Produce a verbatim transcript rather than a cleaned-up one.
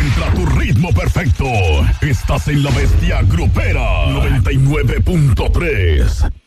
Encuentra tu ritmo perfecto. Estás en La Bestia Grupera noventa y nueve punto tres.